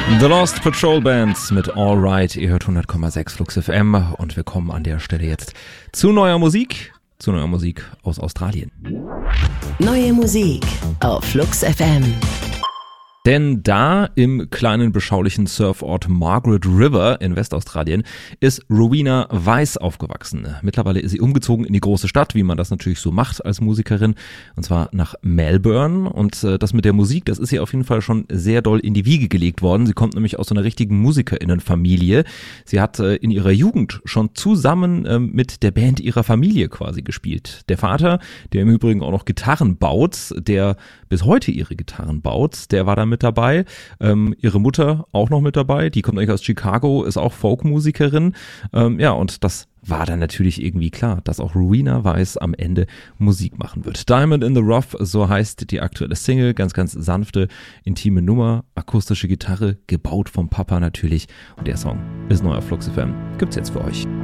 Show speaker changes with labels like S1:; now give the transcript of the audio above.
S1: The Lost Patrol Bands mit All Right. Ihr hört 100,6 Flux FM und wir kommen an der Stelle jetzt zu neuer Musik aus Australien.
S2: Neue Musik auf Flux FM.
S1: Denn da im kleinen beschaulichen Surfort Margaret River in Westaustralien ist Rowena Weiss aufgewachsen. Mittlerweile ist sie umgezogen in die große Stadt, wie man das natürlich so macht als Musikerin, und zwar nach Melbourne. Und das mit der Musik, das ist ihr auf jeden Fall schon sehr doll in die Wiege gelegt worden. Sie kommt nämlich aus so einer richtigen MusikerInnenfamilie. Sie hat in ihrer Jugend schon zusammen mit der Band ihrer Familie quasi gespielt. Der Vater, der im Übrigen auch noch Gitarren baut, der bis heute ihre Gitarren baut, der war da mit dabei. Ihre Mutter auch noch mit dabei. Die kommt eigentlich aus Chicago, ist auch Folkmusikerin. Und das war dann natürlich irgendwie klar, dass auch Rowena Weiss am Ende Musik machen wird. Diamond in the Rough, so heißt die aktuelle Single. Ganz, ganz sanfte, intime Nummer. Akustische Gitarre, gebaut vom Papa natürlich. Und der Song ist neu auf Flux FM. Gibt's jetzt für euch.